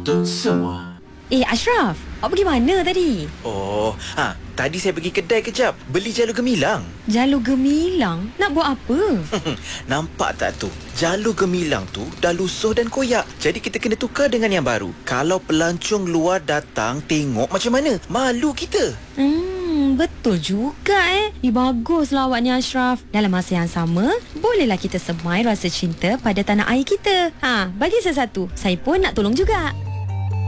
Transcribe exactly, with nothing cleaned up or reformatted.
untuk semua. Eh Ashraf, awak pergi mana tadi? Oh, ha, tadi saya pergi kedai kejap. Beli jalur gemilang. Jalur gemilang? Nak buat apa? Nampak tak tu? Jalur gemilang tu dah lusuh dan koyak. Jadi kita kena tukar dengan yang baru. Kalau pelancong luar datang tengok macam mana? Malu kita. Hmm, betul juga eh. Eh, baguslah awak ni Ashraf. Dalam masa yang sama, bolehlah kita semai rasa cinta pada tanah air kita. Ha, bagi saya satu. Saya pun nak tolong juga.